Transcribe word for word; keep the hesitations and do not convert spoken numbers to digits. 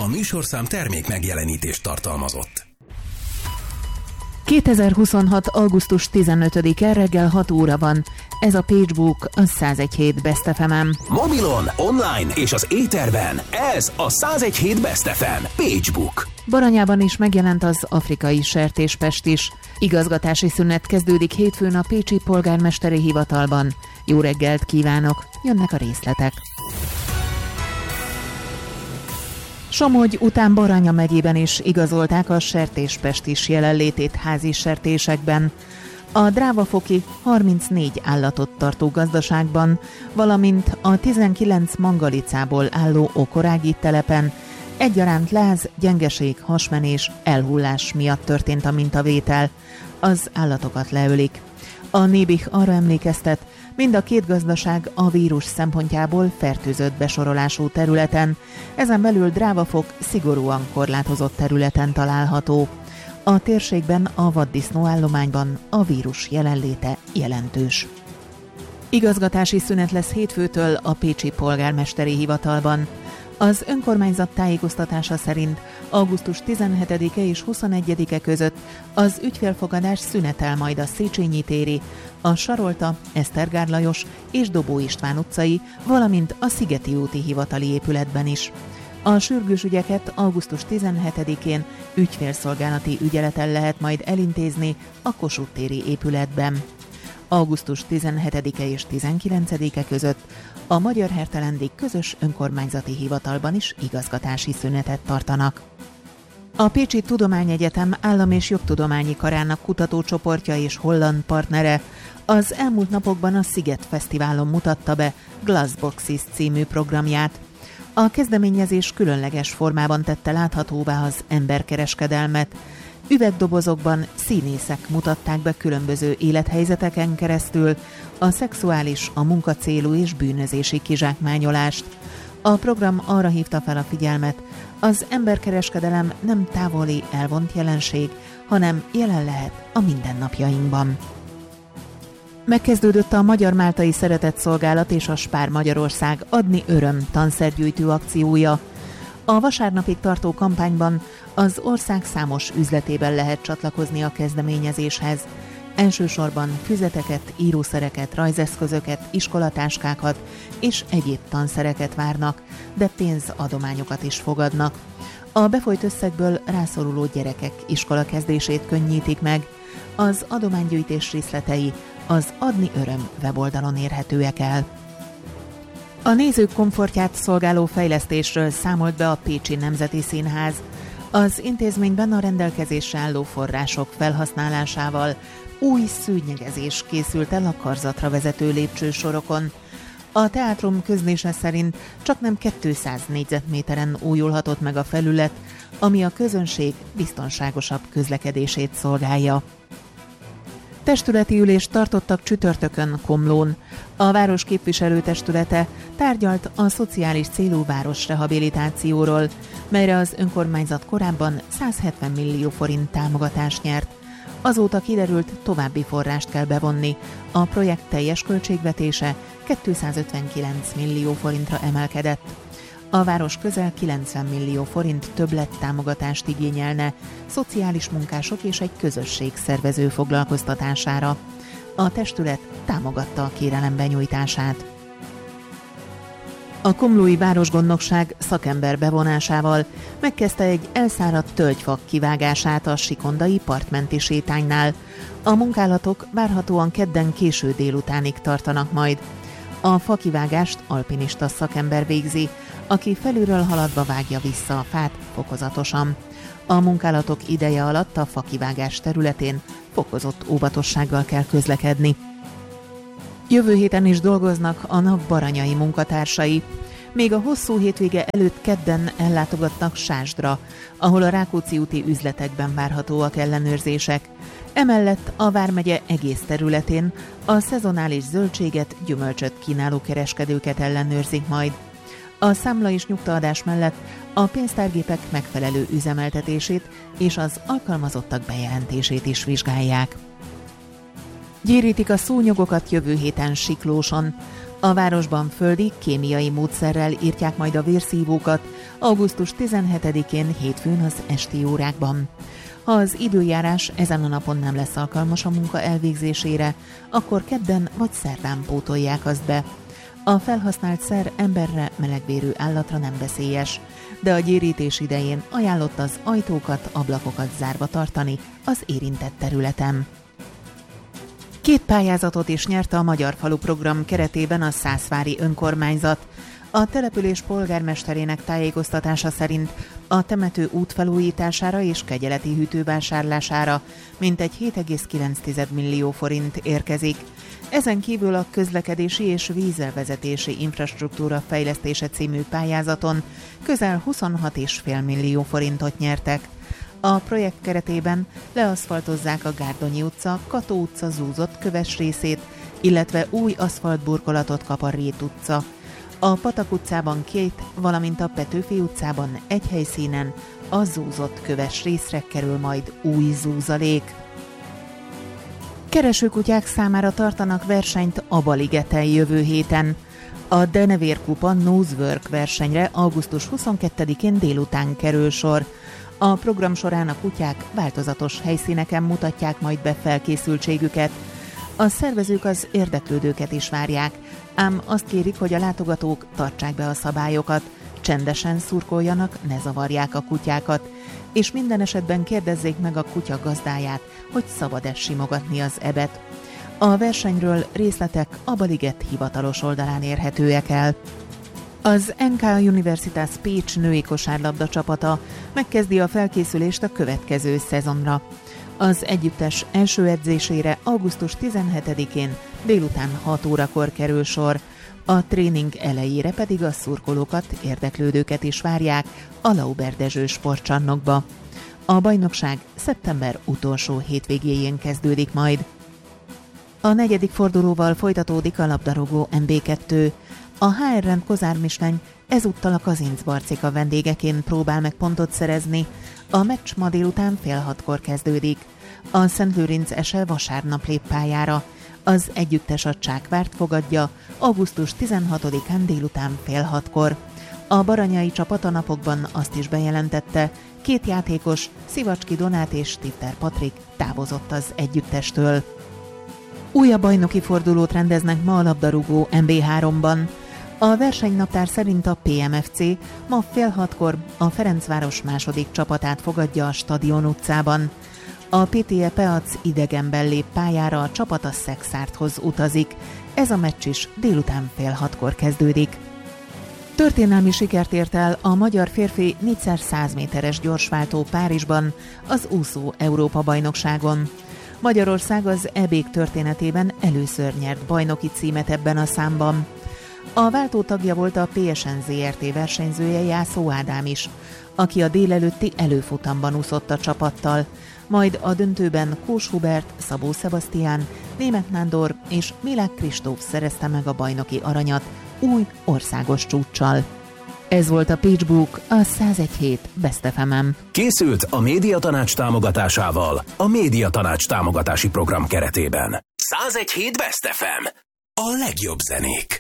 A műsorszám termék megjelenítést tartalmazott. kétezer-huszonhat. augusztus tizenötödike reggel hat óra van. Ez a PageBook, a száz egy hét Best ef em-en. Mobilon, online és az éterben. Ez a száz egy hét Best ef em. PageBook. Baranyában is megjelent az afrikai sertéspest is. Igazgatási szünet kezdődik hétfőn a pécsi polgármesteri hivatalban. Jó reggelt kívánok! Jönnek a részletek. Somogy után Baranya megyében is igazolták a sertéspestis jelenlétét házi sertésekben. A Drávafoki harmincnégy állatot tartó gazdaságban, valamint a tizenkilenc mangalicából álló okorági telepen egyaránt láz, gyengeség, hasmenés, elhullás miatt történt a mintavétel. Az állatokat leölik. A Nébih arra emlékeztet, mind a két gazdaság a vírus szempontjából fertőzött besorolású területen, ezen belül Drávafok szigorúan korlátozott területen található. A térségben a vaddisznóállományban a vírus jelenléte jelentős. Igazgatási szünet lesz hétfőtől a pécsi polgármesteri hivatalban. Az önkormányzat tájékoztatása szerint augusztus tizenhetedike és huszonegyedike között az ügyfélfogadás szünetel majd a Széchenyi téri, a Sarolta, Esztergár Lajos és Dobó István utcai, valamint a Szigeti úti hivatali épületben is. A sürgős ügyeket augusztus tizenhetedikén ügyfélszolgálati ügyeleten lehet majd elintézni a Kossuth téri épületben. augusztus tizenhetedike és tizenkilencedike között a Magyar Hertelendi közös önkormányzati hivatalban is igazgatási szünetet tartanak. A Pécsi Tudományegyetem Állam- és Jogtudományi Karának kutatócsoportja és holland partnere az elmúlt napokban a Sziget Fesztiválon mutatta be Glassboxes című programját. A kezdeményezés különleges formában tette láthatóvá az emberkereskedelmet. Üvegdobozokban színészek mutatták be különböző élethelyzeteken keresztül a szexuális, a munkacélú és bűnözési kizsákmányolást. A program arra hívta fel a figyelmet, az emberkereskedelem nem távoli, elvont jelenség, hanem jelen lehet a mindennapjainkban. Megkezdődött a Magyar-Máltai Szeretetszolgálat és a Spár Magyarország Adni Öröm tanszergyűjtő akciója. A vasárnapig tartó kampányban az ország számos üzletében lehet csatlakozni a kezdeményezéshez. Elsősorban füzeteket, írószereket, rajzeszközöket, iskolatáskákat és egyéb tanszereket várnak, de pénzadományokat is fogadnak. A befolyt összegből rászoruló gyerekek iskolakezdését könnyítik meg. Az adománygyűjtés részletei az Adni Öröm weboldalon érhetőek el. A nézők komfortját szolgáló fejlesztésről számolt be a Pécsi Nemzeti Színház. Az intézményben a rendelkezésre álló források felhasználásával új szőnyegezés készült el a karzatra vezető lépcsősorokon. A teátrum közlése szerint csaknem kétszáz négyzetméteren újulhatott meg a felület, ami a közönség biztonságosabb közlekedését szolgálja. Testületi ülést tartottak csütörtökön Komlón. A város képviselőtestülete tárgyalt a szociális célú városrehabilitációról, melyre az önkormányzat korábban százhetven millió forint támogatást nyert. Azóta kiderült, további forrást kell bevonni. A projekt teljes költségvetése kétszázötvenkilenc millió forintra emelkedett. A város közel kilencven millió forint többlet támogatást igényelne szociális munkások és egy közösség szervező foglalkoztatására. A testület támogatta a kérelem benyújtását. A komlói városgondnokság szakember bevonásával megkezdte egy elszáradt tölgyfa kivágását a sikondai partmenti sétánynál. A munkálatok várhatóan kedden késő délutánig tartanak majd. A fakivágást alpinista szakember végzi, aki felülről haladva vágja vissza a fát fokozatosan. A munkálatok ideje alatt a fakivágás területén fokozott óvatossággal kell közlekedni. Jövő héten is dolgoznak a nap baranyai munkatársai. Még a hosszú hétvége előtt kedden ellátogatnak Sásdra, ahol a Rákóczi úti üzletekben várhatóak ellenőrzések. Emellett a vármegye egész területén a szezonális zöldséget, gyümölcsöt kínáló kereskedőket ellenőrzik majd. A számla és nyugtaadás mellett a pénztárgépek megfelelő üzemeltetését és az alkalmazottak bejelentését is vizsgálják. Gyérítik a szúnyogokat jövő héten Siklóson. A városban földi, kémiai módszerrel írtják majd a vérszívókat augusztus tizenhetedikén hétfőn az esti órákban. Ha az időjárás ezen a napon nem lesz alkalmas a munka elvégzésére, akkor kedden vagy szerdán pótolják azt be. A felhasznált szer emberre, melegvérű állatra nem veszélyes, de a gyérítés idején ajánlott az ajtókat, ablakokat zárva tartani az érintett területen. Két pályázatot is nyerte a Magyar Falu program keretében a Szászvári önkormányzat. A település polgármesterének tájékoztatása szerint a temető út felújítására és kegyeleti hűtő vásárlására mintegy hét egész kilenc millió forint érkezik. Ezen kívül a közlekedési és vízelvezetési infrastruktúra fejlesztése című pályázaton közel huszonhat egész öt millió forintot nyertek. A projekt keretében leaszfaltozzák a Gárdonyi utca, Kató utca zúzott köves részét, illetve új aszfaltburkolatot kap a Rét utca. A Patak utcában két, valamint a Petőfi utcában egy helyszínen a zúzott köves részre kerül majd új zúzalék. Keresőkutyák számára tartanak versenyt a Baligeten jövő héten. A Denevér Kupa Nosework versenyre augusztus huszonkettedikén délután kerül sor. A program során a kutyák változatos helyszíneken mutatják majd be felkészültségüket. A szervezők az érdeklődőket is várják, ám azt kérik, hogy a látogatók tartsák be a szabályokat, csendesen szurkoljanak, ne zavarják a kutyákat, és minden esetben kérdezzék meg a kutya gazdáját, hogy szabad-e simogatni az ebet. A versenyről részletek a Baliget hivatalos oldalán érhetőek el. Az en ká Universitas Pécs női kosárlabda csapata megkezdi a felkészülést a következő szezonra. Az együttes első edzésére augusztus tizenhetedikén délután hat órakor kerül sor, a tréning elejére pedig a szurkolókat, érdeklődőket is várják a Lauber Dezső sportcsarnokba. A bajnokság szeptember utolsó hétvégéjén kezdődik majd. A negyedik fordulóval folytatódik a labdarúgó en bé kettő. A há er Rend Kozár Misleny ezúttal a Kazincbarcika vendégeként próbál meg pontot szerezni. A meccs ma délután fél hatkor kezdődik. A Szentlőrinc Ese vasárnap lép pályára. Az együttes a Csákvárt fogadja augusztus tizenhatodikán délután fél hatkor. A baranyai csapat a napokban azt is bejelentette, két játékos, Szivacski Donát és Titter Patrik távozott az együttestől. Újabb bajnoki fordulót rendeznek ma a labdarúgó en bé háromban. A versenynaptár szerint a pé em ef cé ma fél hatkor a Ferencváros második csapatát fogadja a Stadion utcában. A pé té e Peac idegenben lép pályára, a csapat a Szexárthoz utazik. Ez a meccs is délután fél hatkor kezdődik. Történelmi sikert ért el a magyar férfi négyszer száz méteres gyorsváltó Párizsban az úszó Európa-bajnokságon. Magyarország az é bék történetében először nyert bajnoki címet ebben a számban. A váltó tagja volt a pé es en zé er té versenyzője, Jászó Ádám is, aki a délelőtti előfutamban úszott a csapattal, majd a döntőben Kós Hubert, Szabó Szebasztián, Németh Nándor és Milák Kristóf szerezte meg a bajnoki aranyat új országos csúccsal. Ez volt a PageBook, a száz egy hét Best ef em-en. Készült a Médiatanács támogatásával a Médiatanács támogatási program keretében. száz egy hét Best ef em. A legjobb zenék.